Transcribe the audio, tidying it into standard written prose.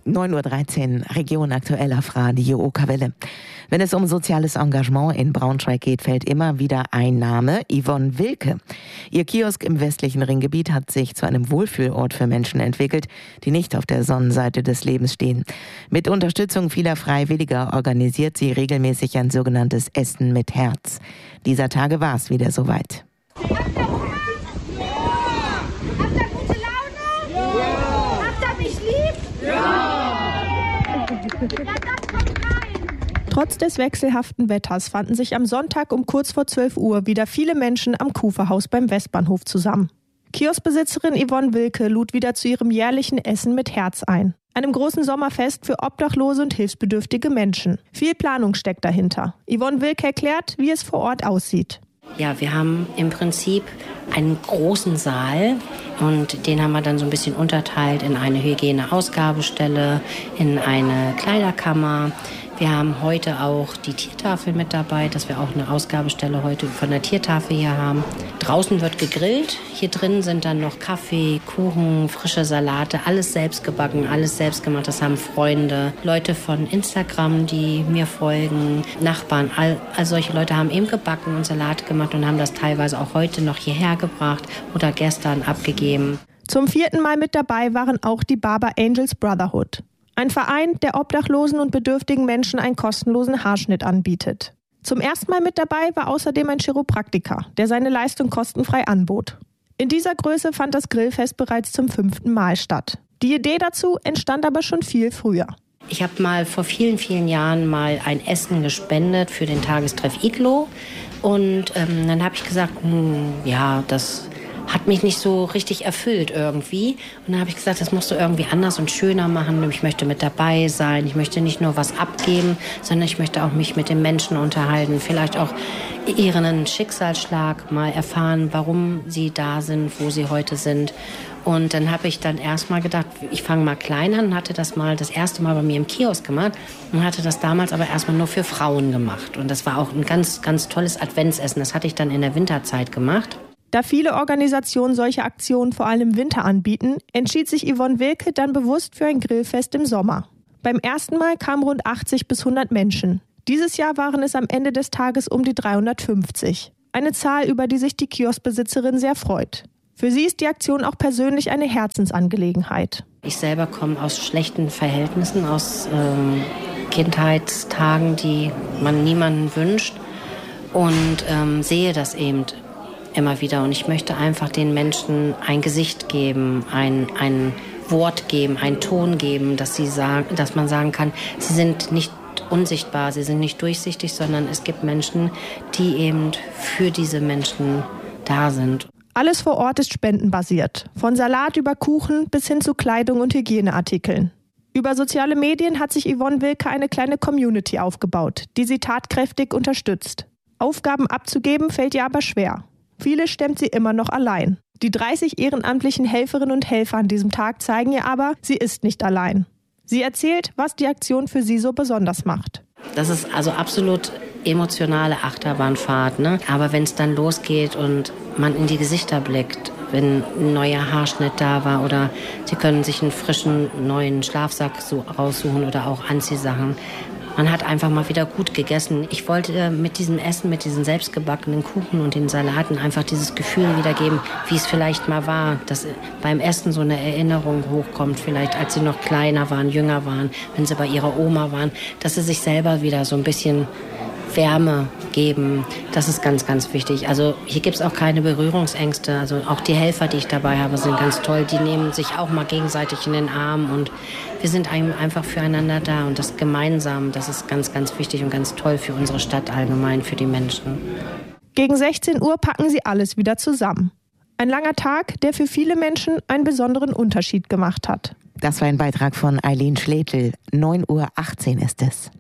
9:13 Uhr, Region aktuell auf Radio Okawelle. Wenn es um soziales Engagement in Braunschweig geht, fällt immer wieder ein Name: Yvonne Wilke. Ihr Kiosk im westlichen Ringgebiet hat sich zu einem Wohlfühlort für Menschen entwickelt, die nicht auf der Sonnenseite des Lebens stehen. Mit Unterstützung vieler Freiwilliger organisiert sie regelmäßig ein sogenanntes Essen mit Herz. Dieser Tage war es wieder soweit. Habt ihr Hunger? Ja! Habt ihr gute Laune? Ja! Habt ihr mich lieb? Ja! Ja, dann kommt rein! Trotz des wechselhaften Wetters fanden sich am Sonntag um kurz vor 12 Uhr wieder viele Menschen am Kuferhaus beim Westbahnhof zusammen. Kioskbesitzerin Yvonne Wilke lud wieder zu ihrem jährlichen Essen mit Herz ein. Einem großen Sommerfest für obdachlose und hilfsbedürftige Menschen. Viel Planung steckt dahinter. Yvonne Wilke erklärt, wie es vor Ort aussieht. Ja, wir haben im Prinzip einen großen Saal und den haben wir dann so ein bisschen unterteilt in eine Hygieneausgabestelle, in eine Kleiderkammer. Wir haben heute auch die Tiertafel mit dabei, dass wir auch eine Ausgabestelle heute von der Tiertafel hier haben. Draußen wird gegrillt, hier drin sind dann noch Kaffee, Kuchen, frische Salate, alles selbst gebacken, alles selbst gemacht. Das haben Freunde, Leute von Instagram, die mir folgen, Nachbarn, all solche Leute haben eben gebacken und Salat gemacht und haben das teilweise auch heute noch hierher gebracht oder gestern abgegeben. Zum 4. Mal mit dabei waren auch die Barber Angels Brotherhood. Ein Verein, der obdachlosen und bedürftigen Menschen einen kostenlosen Haarschnitt anbietet. Zum ersten Mal mit dabei war außerdem ein Chiropraktiker, der seine Leistung kostenfrei anbot. In dieser Größe fand das Grillfest bereits zum 5. Mal statt. Die Idee dazu entstand aber schon viel früher. Ich habe mal vor vielen, vielen Jahren mal ein Essen gespendet für den Tagestreff Iglo. Und dann habe ich gesagt, das hat mich nicht so richtig erfüllt irgendwie. Und dann habe ich gesagt, das musst du irgendwie anders und schöner machen. Ich möchte mit dabei sein. Ich möchte nicht nur was abgeben, sondern ich möchte auch mich mit den Menschen unterhalten. Vielleicht auch ihren Schicksalsschlag mal erfahren, warum sie da sind, wo sie heute sind. Und dann habe ich dann erstmal gedacht, ich fange mal klein an und hatte das erste Mal bei mir im Kiosk gemacht und hatte das damals aber erstmal nur für Frauen gemacht. Und das war auch ein ganz, ganz tolles Adventsessen. Das hatte ich dann in der Winterzeit gemacht. Da viele Organisationen solche Aktionen vor allem im Winter anbieten, entschied sich Yvonne Wilke dann bewusst für ein Grillfest im Sommer. Beim ersten Mal kamen rund 80 bis 100 Menschen. Dieses Jahr waren es am Ende des Tages um die 350. Eine Zahl, über die sich die Kioskbesitzerin sehr freut. Für sie ist die Aktion auch persönlich eine Herzensangelegenheit. Ich selber komme aus schlechten Verhältnissen, aus Kindheitstagen, die man niemandem wünscht und sehe das eben immer wieder. Und ich möchte einfach den Menschen ein Gesicht geben, ein Wort geben, einen Ton geben, dass man sagen kann, sie sind nicht unsichtbar, sie sind nicht durchsichtig, sondern es gibt Menschen, die eben für diese Menschen da sind. Alles vor Ort ist spendenbasiert, von Salat über Kuchen bis hin zu Kleidung und Hygieneartikeln. Über soziale Medien hat sich Yvonne Wilke eine kleine Community aufgebaut, die sie tatkräftig unterstützt. Aufgaben abzugeben fällt ihr aber schwer. Viele stemmt sie immer noch allein. Die 30 ehrenamtlichen Helferinnen und Helfer an diesem Tag zeigen ihr aber, sie ist nicht allein. Sie erzählt, was die Aktion für sie so besonders macht. Das ist also absolut emotionale Achterbahnfahrt, ne? Aber wenn es dann losgeht und man in die Gesichter blickt, wenn ein neuer Haarschnitt da war oder sie können sich einen frischen neuen Schlafsack raussuchen oder auch Anziehsachen. Man hat einfach mal wieder gut gegessen. Ich wollte mit diesem Essen, mit diesen selbstgebackenen Kuchen und den Salaten einfach dieses Gefühl wiedergeben, wie es vielleicht mal war, dass beim Essen so eine Erinnerung hochkommt, vielleicht als sie noch kleiner waren, jünger waren, wenn sie bei ihrer Oma waren, dass sie sich selber wieder so ein bisschen Wärme geben. Das ist ganz, ganz wichtig. Also hier gibt es auch keine Berührungsängste. Also auch die Helfer, die ich dabei habe, sind ganz toll. Die nehmen sich auch mal gegenseitig in den Arm und wir sind einfach füreinander da. Und das gemeinsam, das ist ganz, ganz wichtig und ganz toll für unsere Stadt allgemein, für die Menschen. Gegen 16 Uhr packen sie alles wieder zusammen. Ein langer Tag, der für viele Menschen einen besonderen Unterschied gemacht hat. Das war ein Beitrag von Eileen Schledl. 9:18 Uhr ist es.